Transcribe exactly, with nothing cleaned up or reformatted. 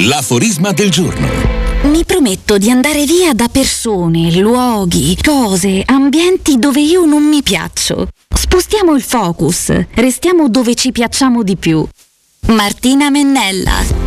L'aforisma del giorno. Mi prometto di andare via da persone, luoghi, cose, ambienti dove io non mi piaccio. Spostiamo il focus, restiamo dove ci piacciamo di più. Martina Mennella.